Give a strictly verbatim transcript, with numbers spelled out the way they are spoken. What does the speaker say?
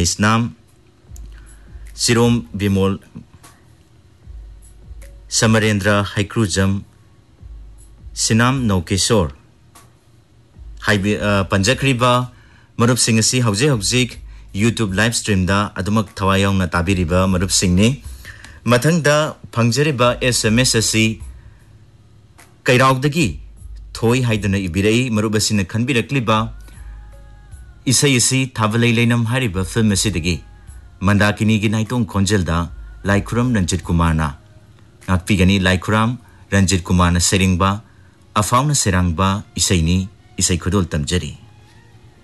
Maisnam Sirom Bimol Samarendra Haikrujam Sinam Nokesor Haibi Panjakriba Marup Singasi Hauze Hauzik YouTube live stream da adumak thawayong na tabiriba marup singni mathangda phangjariba S M S asi kairaugdagi thoi haiduna ibirei marup asina khanbirakliba isai isi thavalei leinam hariba film asidagi mandakini gi naitong khonjelda Laikhuram Ranjit Kumar na ngakpigani Laikhuram Ranjit Kumar na seringba afauna serangba isai ni isai khudol tamjari